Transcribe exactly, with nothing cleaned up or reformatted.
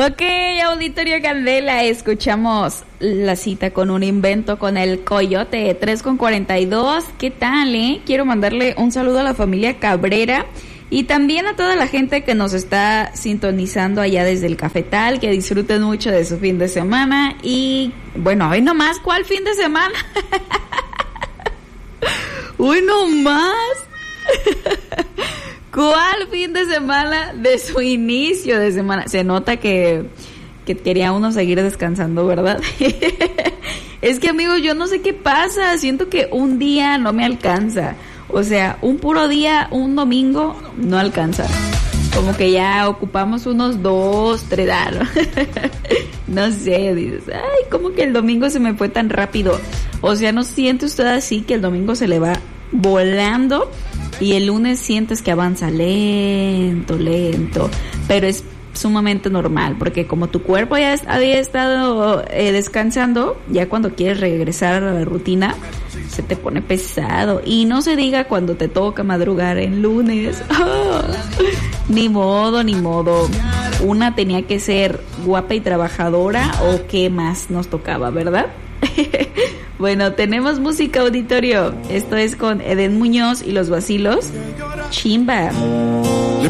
Ok, auditorio Candela, escuchamos La Cita con un Invento con el Coyote, tres con cuarenta y dos. ¿Qué tal, eh? Quiero mandarle un saludo a la familia Cabrera y también a toda la gente que nos está sintonizando allá desde el Cafetal, que disfruten mucho de su fin de semana. Y bueno, hoy nomás, ¿cuál fin de semana? Hoy nomás. ¿Cuál fin de semana de su inicio de semana? Se nota que, que quería uno seguir descansando, ¿verdad? Es que, amigos, yo no sé qué pasa. Siento que un día no me alcanza. O sea, un puro día, un domingo, no alcanza. Como que ya ocupamos unos dos, tres, ¿no? No sé, dices, ay, como que el domingo se me fue tan rápido. O sea, ¿no siente usted así que el domingo se le va volando? Y el lunes sientes que avanza lento, lento, pero es sumamente normal, porque como tu cuerpo ya había estado eh, descansando, ya cuando quieres regresar a la rutina, se te pone pesado. Y no se diga cuando te toca madrugar en lunes. Oh, ni modo, ni modo. Una tenía que ser guapa y trabajadora, o qué más nos tocaba, ¿verdad? Bueno, tenemos música, auditorio. Esto es con Eden Muñoz y los Vacilos. Chimba.